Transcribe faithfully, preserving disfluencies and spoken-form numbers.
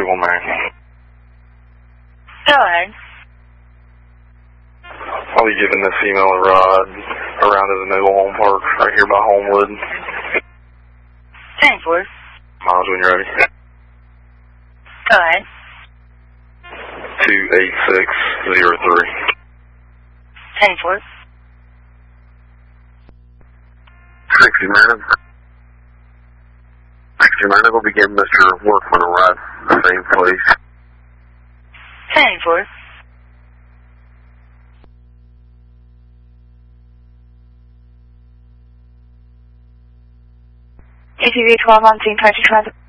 one man. Go ahead. I'll be giving this female a ride around to the Nagel Home Park right here by Homewood. ten four. Miles, when you're ready. Go ahead. two eight six zero three. ten four. sixty man. sixty man, I'm going to be giving Mister Workman a ride to the same place. ten four. A T V twelve on scene, twenty transit.